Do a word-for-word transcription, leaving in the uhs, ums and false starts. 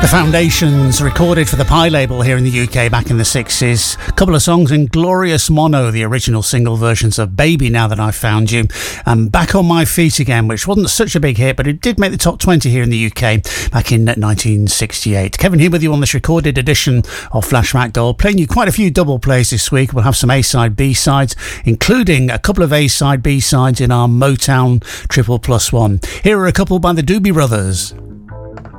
Foundations, recorded for the Pie label here in the U K back in the sixties. A couple of songs in Glorious Mono, the original single versions of Baby Now That I've Found You, and Back on My Feet Again, which wasn't such a big hit, but it did make the top twenty here in the U K back in nineteen sixty-eight. Kevin here with you on this recorded edition of Flashback Gold, playing you quite a few double plays this week. We'll have some A-side, B-sides, including a couple of A-side, B-sides in our Motown Triple Plus One. Here are a couple by the Doobie Brothers.